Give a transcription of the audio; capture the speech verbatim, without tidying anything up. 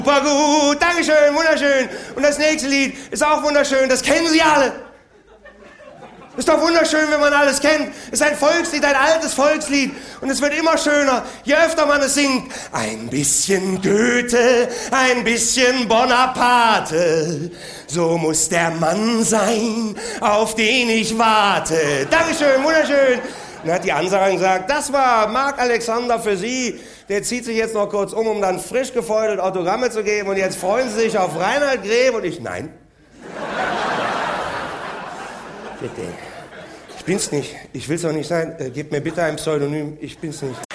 Super gut, Dankeschön, wunderschön. Und das nächste Lied ist auch wunderschön, das kennen Sie alle. Ist doch wunderschön, wenn man alles kennt. Ist ein Volkslied, ein altes Volkslied. Und es wird immer schöner, je öfter man es singt. Ein bisschen Goethe, ein bisschen Bonaparte. So muss der Mann sein, auf den ich warte. Dankeschön, wunderschön. Dann hat die Ansagerin gesagt, das war Marc Alexander für Sie. Der zieht sich jetzt noch kurz um, um dann frisch gefeudelt Autogramme zu geben. Und jetzt freuen Sie sich auf Reinhard Greb. Und ich, nein. Bitte. Ich bin's nicht. Ich will's auch nicht sein. Äh, gebt mir bitte ein Pseudonym. Ich bin's nicht.